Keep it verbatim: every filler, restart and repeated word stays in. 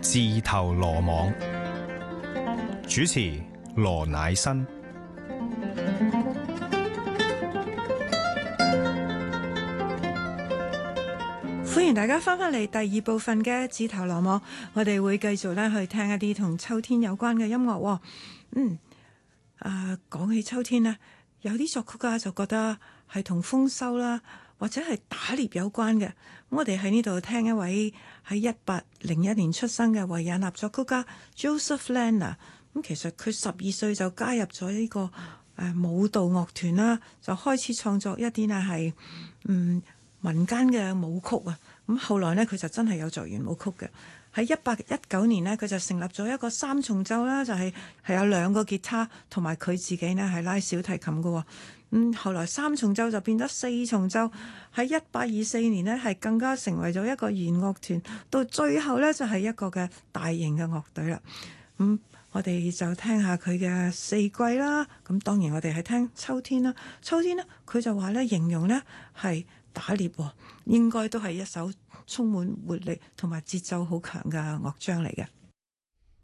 自投羅網，主持羅乃新。 歡迎大家翻返嚟第二部分嘅自投羅網，我哋會繼續咧去聽一啲同秋天有關嘅音樂。嗯，啊，講起秋天呢，有啲作曲家就覺得係同豐收啦，或者係打獵有關嘅。我哋喺呢度聽一位喺一八零一年出生嘅維也納作曲家 Joseph Landler。咁其實佢十二歲就加入咗呢個誒舞蹈樂團啦，就開始創作一啲呢係嗯民間嘅舞曲啊。咁後來呢，佢就真係有作完舞曲嘅。喺一八一九年呢，佢就成立咗一個三重奏啦，就係、是、係有兩個吉他同埋佢自己呢係拉小提琴嘅。咁、嗯、後來三重奏就變咗四重奏。喺一八二四年呢，係更加成為咗一個弦樂團，到最後呢，就係一個嘅大型嘅樂隊啦。咁、嗯、我哋就聽下佢嘅四季啦。咁當然我哋係聽秋天啦。秋天呢，佢就話呢，形容呢係打獵，應該都係一首充滿活力同埋節奏好強嘅樂章嚟嘅。